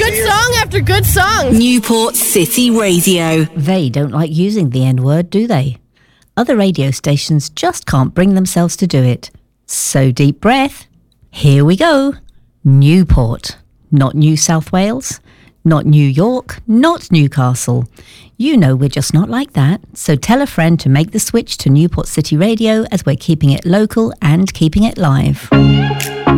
Good song after good song. Newport City Radio. They don't like using the N-word, do they? Other radio stations just can't bring themselves to do it. So deep breath. Here we go. Newport. Not New South Wales. Not New York. Not Newcastle. You know we're just not like that. So tell a friend to make the switch to Newport City Radio, as we're keeping it local and keeping it live.